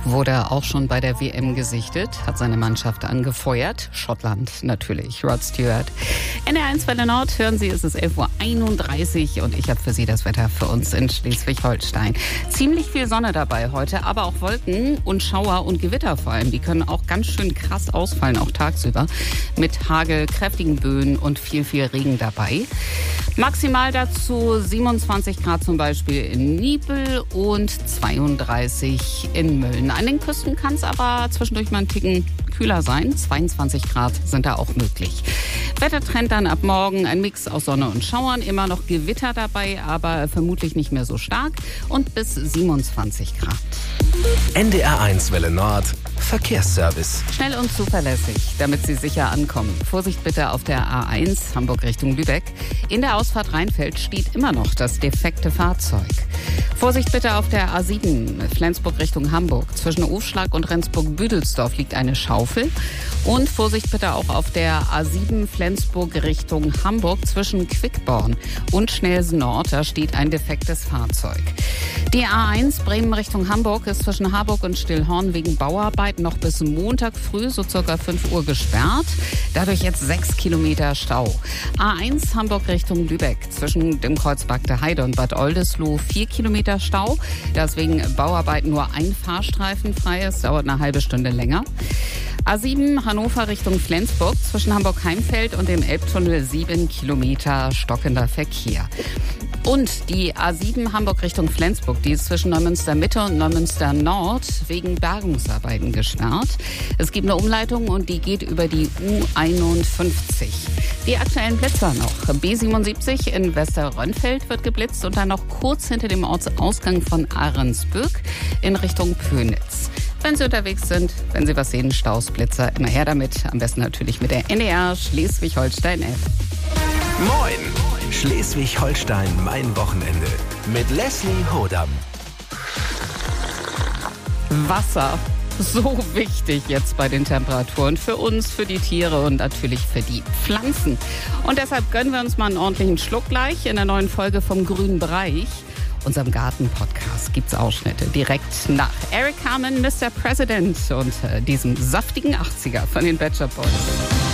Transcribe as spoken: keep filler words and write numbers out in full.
Wurde auch schon bei der W M gesichtet, hat seine Mannschaft angefeuert. Schottland natürlich, Rod Stewart. N R eins Welle Nord, hören Sie, es ist elf Uhr einunddreißig und ich habe für Sie das Wetter für uns in Schleswig-Holstein. Ziemlich viel Sonne dabei heute, aber auch Wolken und Schauer und Gewitter vor allem. Die können auch ganz schön krass ausfallen, auch tagsüber. Mit Hagel, kräftigen Böen und viel, viel Regen dabei. Maximal dazu siebenundzwanzig Grad zum Beispiel in Niepel und zweiunddreißig in Mölln. An den Küsten kann es aber zwischendurch mal ein Ticken kühler sein. zweiundzwanzig Grad sind da auch möglich. Wettertrend dann ab morgen, ein Mix aus Sonne und Schauern. Immer noch Gewitter dabei, aber vermutlich nicht mehr so stark. Und bis siebenundzwanzig Grad. N D R eins Welle Nord, Verkehrsservice. Schnell und zuverlässig, damit Sie sicher ankommen. Vorsicht bitte auf der A eins, Hamburg Richtung Lübeck. In der Ausfahrt Rheinfeld steht immer noch das defekte Fahrzeug. Vorsicht bitte auf der A sieben, Flensburg Richtung Hamburg. Zwischen Ofschlag und Rendsburg-Büdelsdorf liegt eine Schaufel. Und Vorsicht bitte auch auf der A sieben, Flensburg Richtung Hamburg. Zwischen Quickborn und Schnelsen Nord, da steht ein defektes Fahrzeug. Die A eins, Bremen Richtung Hamburg, ist zwischen Harburg und Stillhorn wegen Bauarbeiten noch bis Montag früh, so circa fünf Uhr gesperrt. Dadurch jetzt sechs Kilometer Stau. A eins, Hamburg Richtung Lübeck, zwischen dem Kreuz Bagde Heide und Bad Oldesloe vier Kilometer Stau. Deswegen Bauarbeiten nur ein Fahrstreifen frei. Es dauert eine halbe Stunde länger. A sieben, Hannover Richtung Flensburg, zwischen Hamburg-Heimfeld und dem Elbtunnel sieben Kilometer stockender Verkehr. Und die A sieben Hamburg Richtung Flensburg, die ist zwischen Neumünster Mitte und Neumünster Nord wegen Bergungsarbeiten gesperrt. Es gibt eine Umleitung und die geht über die U einundfünfzig. Die aktuellen Blitzer noch. B siebenundsiebzig in Westerrönfeld wird geblitzt und dann noch kurz hinter dem Ortsausgang von Ahrensböck in Richtung Pönitz. Wenn Sie unterwegs sind, wenn Sie was sehen, Staus, Blitzer, immer her damit. Am besten natürlich mit der N D R Schleswig-Holstein-App. Moin! Schleswig-Holstein, mein Wochenende. Mit Leslie Hodam. Wasser. So wichtig jetzt bei den Temperaturen für uns, für die Tiere und natürlich für die Pflanzen. Und deshalb gönnen wir uns mal einen ordentlichen Schluck gleich in der neuen Folge vom Grünen Bereich. Unserem Garten-Podcast gibt's Ausschnitte direkt nach Eric Carmen, Mister President und äh, diesem saftigen achtziger von den Pet Shop Boys.